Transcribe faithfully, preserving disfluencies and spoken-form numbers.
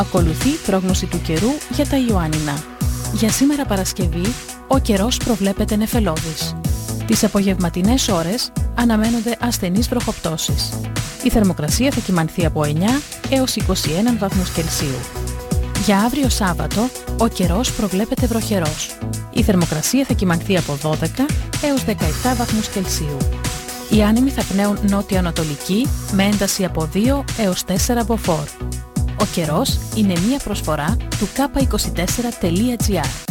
Ακολουθεί πρόγνωση του καιρού για τα Ιωάννινα. Για σήμερα Παρασκευή, ο καιρός προβλέπεται νεφελώδης. Τις απογευματινές ώρες αναμένονται ασθενείς βροχοπτώσεις. Η θερμοκρασία θα κυμανθεί από εννιά έως είκοσι ένα βαθμούς Κελσίου. Για αύριο Σάββατο, ο καιρός προβλέπεται βροχερός. Η θερμοκρασία θα κυμανθεί από δώδεκα έως δεκαεπτά βαθμούς Κελσίου. Οι άνεμοι θα πνέουν νότια-ανατολική με ένταση από δύο έως τέσσερα μποφόρ. Ο καιρός είναι μία προσφορά του κάπα είκοσι τέσσερα τελεία τζι άρ.